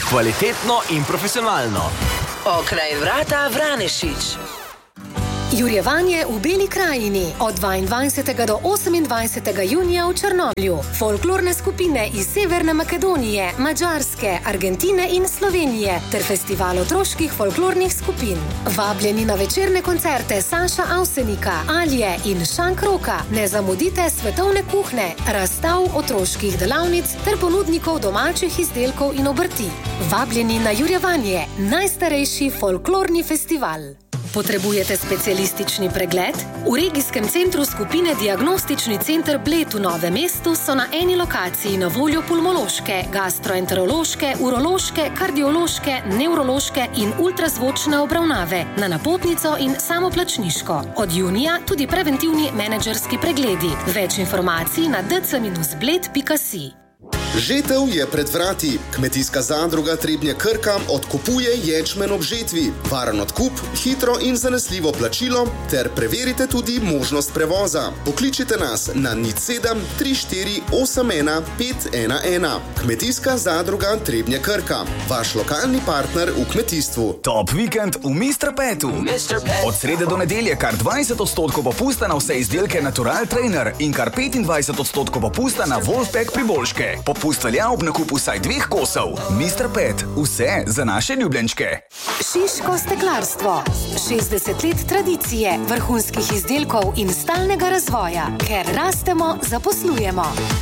Kvalitetno in profesionalno. Okraj vrata Vranešič. Jurjevanje v Beli krajini od 22. do 28. junija v Črnomlju. Folklorne skupine iz Severne Makedonije, Madžarske, Argentine in Slovenije ter festival otroških folklornih skupin. Vabljeni na večerne koncerte Saša Avsenika, Alje in Šank Roka. Ne zamudite svetovne kuhne, razstav otroških delavnic ter ponudnikov domačih izdelkov in obrti. Vabljeni na Jurjevanje, najstarejši folklorni festival. Potrebujete specialistični pregled? V regijskem centru skupine Diagnostični center Bled v Novem mestu so na eni lokaciji na voljo pulmološke, gastroenterološke, urološke, kardiološke, nevrološke in ultrazvočne obravnave na napotnico in samoplačniško. Od junija tudi preventivni menedžerski pregledi. Več informacij na dc-bled.si. Žetev je pred vrati. Kmetijska zadruga Trebnje Krka odkupuje ječmen ob žetvi. Varen odkup, hitro in zanesljivo plačilo ter preverite tudi možnost prevoza. Pokličite nas na 07 34 81 511. Kmetijska zadruga Trebnje Krka. Vaš lokalni partner v kmetijstvu. Top vikend v Mr. Petu. Od srede do nedelje kar 20% popusta na vse izdelke Natural Trainer in kar 25% popusta na Wolfpack priboljške. Popust velja ob nakupu vsaj 2 kosov. Mr. Pet, vse za naše ljubljenčke. Šiško steklarstvo. 60 let tradicije, vrhunskih izdelkov in stalnega razvoja. Ker rastemo, zaposlujemo.